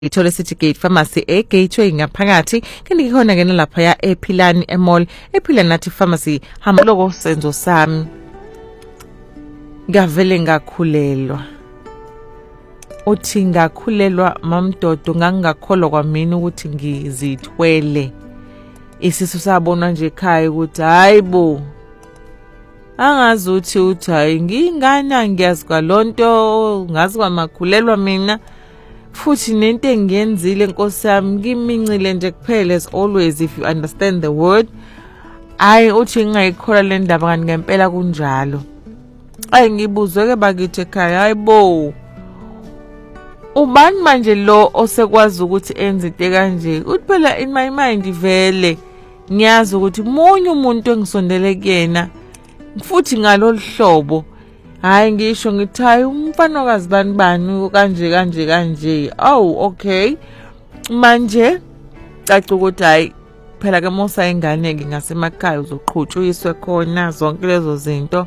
Ithole sithi Gate Pharmacy Gateway ngaphakathi kanti khona ke nalapha ya ePhilani eMall ePhilani nathi pharmacy hamba lokho senzo sami ngavele ngakhulelwa uthi ngakhulelwa mamdodo ngangakholwa kwamina ukuthi ngizithwele isisu sabona nje ekhaya ukuthi hayibo angazi uthi hayi ngingana ngiyazi kwalonto ngazi kwamakhulelwa mina futhi nento engiyenzile Nkosi yami ngimincile nje kuphela as always if you understand the word ayi uthi ngayikhola le ndaba kanti ngempela kunjalo ayi ngibuzwe ke bakithi ekhaya hayibo ubani manje lo osekwazi ukuthi enze into kanje uthi phela in my mind vele ngiyazi ukuthi munye umuntu engisondele kuyena futhi ngalolu hlobo hayi ngisho ngithi hayi umfana kaZibani kanje oh okay manje caca ukuthi hayi phela ke mosa ingane ke ngasemakhaya uzoqhutshuyiswe khona zonke lezo zinto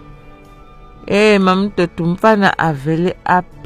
mamdodo umfana avele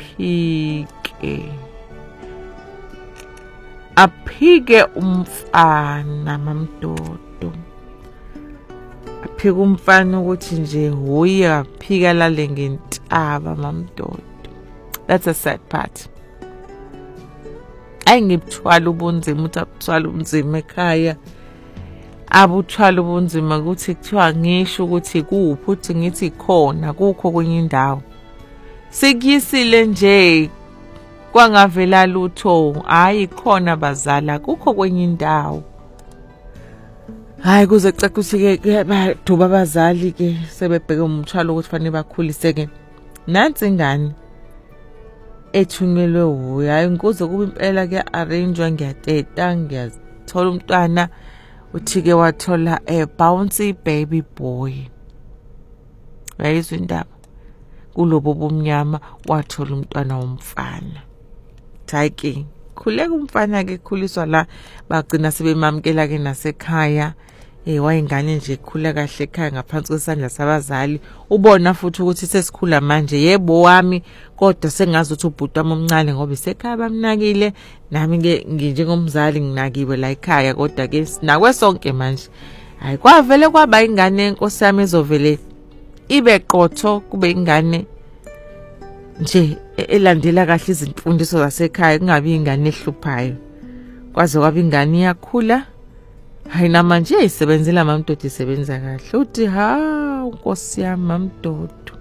aphike umfana mamdodo aphika umfana ukuthi nje huye aphika lale ngentaba mamdodo. That's a sad part. Ayingibthwala ubunzima uthi abuthwala ubunzima ekhaya abuthwala ubunzima ukuthi kuthiwa ngisho ukuthi kuphi uthi ngithi khona kukho kwenye indawo sikuyisile nje kwangavela lutho hayi khona bazala kukho kwenye indawo hayi kuze caca ukuthi ke baduba abazali ke sebebheke umthwalo ukuthi fanele bakhulise ke nansi ingane ethunyelwe huye hayi nkuze kuba impela ke arrange ngiyateta ngiyathola umntwana uthi ke wathola a bouncy baby boy wayizwe indaba kulobo bomnyama wathola umntwana womfana thayike khuleka umfana ke khuliswa la bagcina sebemamkela ke nasekhaya wayingane nje khula kahle ekhaya ngaphansi kwesandla sabazali ubona futhi ukuthi sesikhula manje yebo wami kodwa sengazi ukuthi ubhuti wami omncane ngoba isekhaya bamnakile nami ke njengomzali nginakiwe la ekhaya kodwa ke sinakwe sonke manje hayi kwavele kwaba ingane Nkosi yami ezovele ibe qotho kube ingane nje elandela kahle izimfundiso zasekhaya kungabi ingane ehluphayo kwaze kwaba ingane iyakhula hayi namanje isebenzela mamdodo isebenza kahle uthi Nkosi yami mamdodo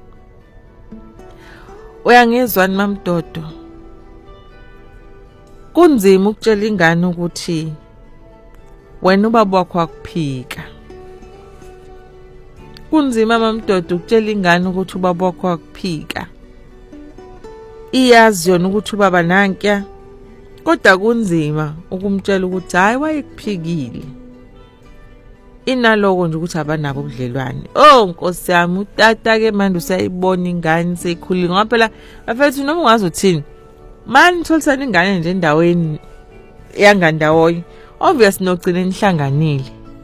uyangizwani mamdodo kunzima ukutshela ingane ukuthi wena ubaba wakho akuphika kunzima mamdodo ukutshela ingane ukuthi ubaba wakho akuphika iyazi yona ukuthi ubaba nankya kodwa kunzima ukumtshela ukuthi hayi wayekuphikile inaloko nje ukuthi abanabo ubudlelwane Nkosi yami utata ke manje usayibona ingane seyikhulile ngoba phela bafethu noma ungazothini manje tholisana ingane nje endaweni yangandawoyi obvious nogcina enihlanganile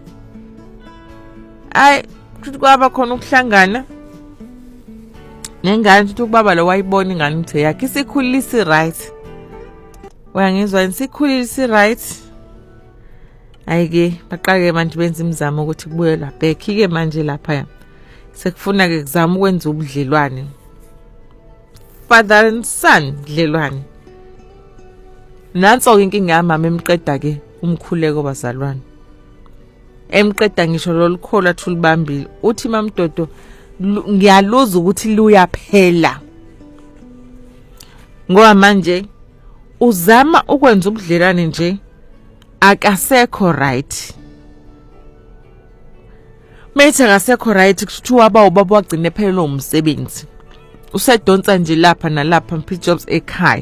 hayi kuthi kwaba khona ukuhlangana nengane ukuthi ubaba lo wayibona ingane ukuthi yakhe isikhulile right uyangizwa isikhulile right ayike baqake manje benza imizamo ukuthi kubuye la back ke manje lapha sekufuna ke kuzama ukwenza ubudlelwane father and son budlelwane nanso inkinga yamama emqeda ke umkhuleko bazalwane emqeda ngisho lolukhola thulibambile uthi mamdodo ngiyaluza ukuthi luyaphela ngoba manje uzama ukwenza ubudlelwane nje akasekho right methe akasekho right kuthiwa waba ubaba wagcine phela umsebenzi usedonsa nje lapha nalapha jobs ekhaya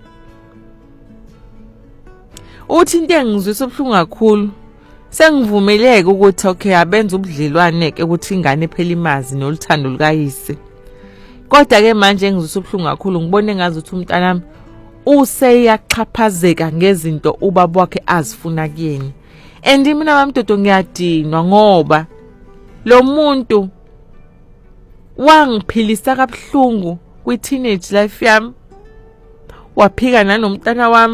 uthi into engizwisa ubhlungu kakhulu sengivumeleke ukuthi okay abenza ubudlelwane ke ukuthi ingane phela imazi noluthando lukayise kodwa ke manje engizwisa ubhlungu kakhulu ngibone ngazi ukuthi umntanami useyaqhaphazeka ngezinto ubaba wakhe azifuna kuyena and mina mamdodo ngiyadinwa ngoba lo muntu wangiphilisa kabuhlungu kwi teenage life yami waphika nanomntana wami